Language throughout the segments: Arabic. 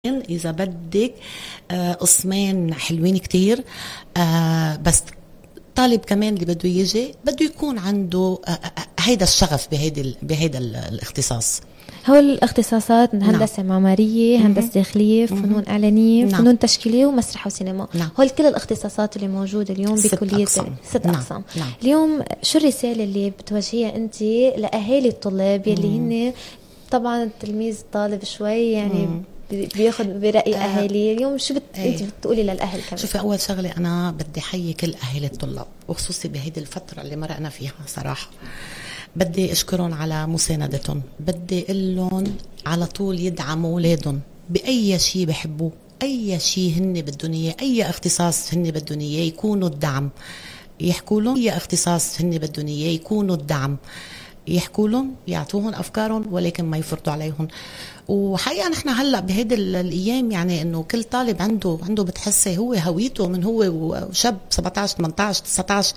إذا بدك قسمين حلوين كتير. بس طالب كمان اللي بده يجي بده يكون عنده هيدا الشغف بهيدا الاختصاص. هو الاختصاصات هندسة معمارية، هندسة داخلية، فنون إعلانية، فنون تشكيلية ومسرح وسينما. هول كل الاختصاصات اللي موجودة اليوم بكلية 6 أقسام. اليوم شو الرسالة اللي بتوجهيها أنت لأهالي الطلاب يلي هن طبعا التلميذ طالب شوي يعني بياخد برأي أهالي اليوم؟ شو أنت بتقولي للأهل كمان؟ شوفي، أول شغلة أنا بدي حيي كل أهالي الطلاب وخصوصي بهيدي الفترة اللي مرقنا فيها صراحة. بدي أشكرهم على مساندتهم، بدي أقولهم على طول يدعموا أولادهم بأي شيء بحبوه، أي شيء هن بدهم إياه، أي اختصاص هن بدهم إياه يكونوا الدعم. يحكوا لهم أي اختصاص هن بدهم إياه يكونوا الدعم، يحكوا لهم يعطوهم أفكارهم ولكن ما يفرضوا عليهم. وحقيقة نحن هلأ بهيدي الأيام يعني إنه كل طالب عنده بتحسي هو هويته من هو وشاب 17 18 19.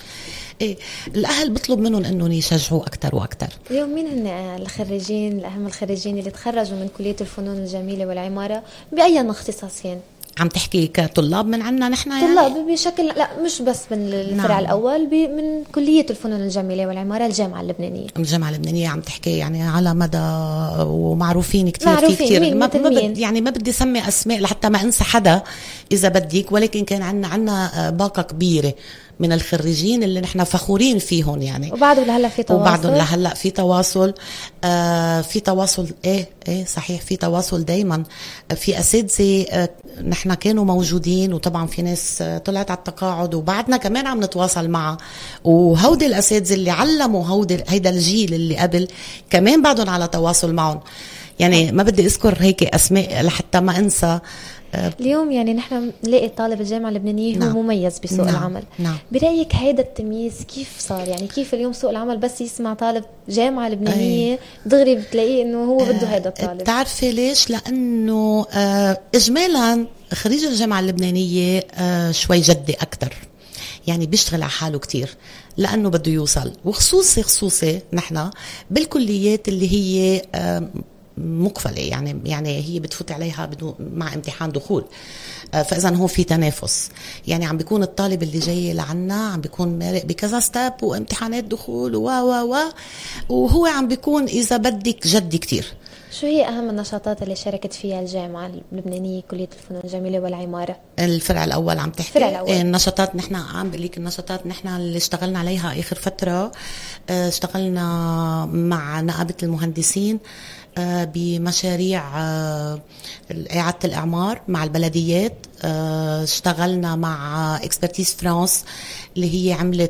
الأهل بطلب منهم إنهم يشجعوا أكتر وأكتر. اليوم مين هن الخريجين الأهم الخريجين اللي تخرجوا من كلية الفنون الجميلة والعمارة بأي اختصاصين؟ عم تحكي كطلاب من عنا نحن يعني؟ طلاب بشكل لا مش بس من الفرع الأول من كلية الفنون الجميلة والعمارة الجامعة اللبنانية. الجامعة اللبنانية عم تحكي يعني على مدى ومعروفين كتير. معروفين يعني ما بدي سمي أسماء لحتى ما أنسى حدا إذا بديك، ولكن كان عنا باقة كبيرة من الخريجين اللي نحن فخورين فيهم يعني. وبعده لهلا في تواصل. وبعده لهلا في تواصل. في تواصل. ايه صحيح، في تواصل دايما. في اساتذه نحن كانوا موجودين، وطبعا في ناس طلعت على التقاعد وبعدنا كمان عم نتواصل معها. وهودي الاساتذه اللي علموا هيدا الجيل اللي قبل كمان بعدهم على تواصل معهم. يعني ما بدي اذكر هيك اسماء لحتى ما انسى. اليوم يعني نحن نلاقي طالب الجامعة اللبنانية هو مميز بسوق العمل. برأيك هيدا التمييز كيف صار؟ يعني كيف اليوم سوق العمل بس يسمع طالب جامعة لبنانية دغري بتلاقيه انه هو بده هيدا الطالب؟ بتعرفي ليش؟ لانه اجمالا خريج الجامعة اللبنانية شوي جدي اكتر، يعني بيشتغل على حاله كتير لانه بده يوصل. وخصوصي نحن بالكليات اللي هي مقفلة، يعني هي بتفوت عليها بدون مع امتحان دخول. فإذا هو في تنافس، يعني عم بيكون الطالب اللي جاي لعنا عم بيكون مارق بكذا ستاب وامتحانات دخول وهو عم بيكون إذا بدك جدي كتير. شو هي أهم النشاطات اللي شاركت فيها الجامعة اللبنانية كلية الفنون الجميلة والعمارة؟ الفرع الأول عم تحكي؟ الفرع الأول. النشاطات نحن عم بقليك النشاطات نحن اللي اشتغلنا عليها آخر فترة. اشتغلنا مع نقابة المهندسين بمشاريع إعادة الإعمار مع البلديات. اشتغلنا مع اكسبرتيز فرانس اللي هي عملت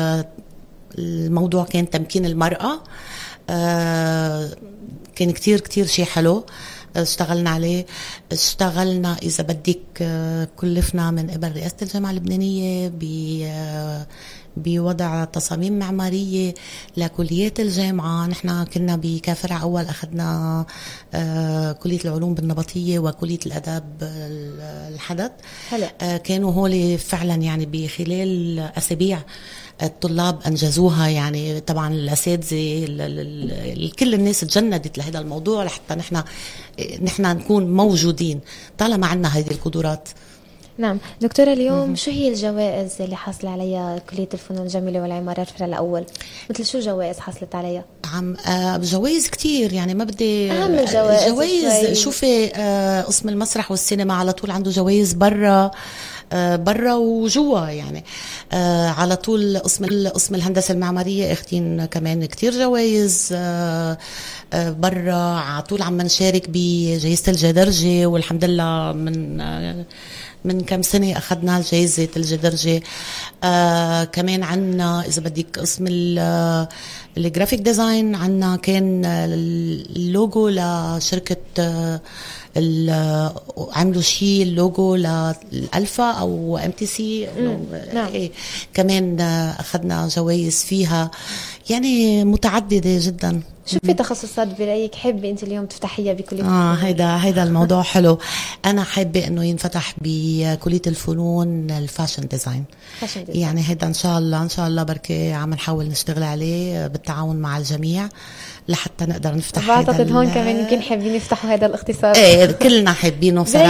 الموضوع كان تمكين المرأة. كان كتير شيء حلو اشتغلنا عليه. اشتغلنا إذا بدك كلفنا من قبل رئاسة الجامعة اللبنانية بوضع تصاميم معمارية لكليات الجامعة. نحن كنا بكفرع أول أخذنا كلية العلوم بالنبطية وكلية الأداب الحدث. كانوا هولي فعلا يعني بخلال أسابيع الطلاب أنجزوها. يعني طبعا الأساتذة كل الناس تجندت لهذا الموضوع لحتى نحن نكون موجودين طالما عنا هذه القدرات. نعم دكتورة، اليوم شو هي الجوائز اللي حصل عليها كلية الفنون الجميلة والعمارة الفرع الأول؟ مثل شو جوائز حصلت عليها؟ جوائز كتير، يعني ما بدي أهم الجوائز. شوفي قسم المسرح والسينما على طول عنده جوائز برا وجوا يعني. على طول قسم الهندسة المعمارية اخدين كمان كتير جوائز برا. على طول عم نشارك بجائزة الجدرجة، والحمد لله من كم سنة أخذنا جائزة الجدرجة. كمان عنا إذا بدك قسم الجرافيك ديزاين، عنا كان اللوجو لشركة عملوا شيء اللوجو للألفا أو MTC. نعم. كمان أخذنا جوائز فيها. يعني متعددة جدا. شو في تخصصات برأيك حابة أنت اليوم تفتحيها بكلية الفنون؟ هيدا الموضوع حلو. أنا حابة إنه ينفتح بكلية الفنون الفاشن ديزاين. يعني هيدا إن شاء الله بركي عم نحاول نشتغل عليه بالتعاون مع الجميع لحتى نقدر نفتح. بعتقد هون كمان يمكن حابين يفتحوا هذا الاختصاص. كلنا حابينه صراحة.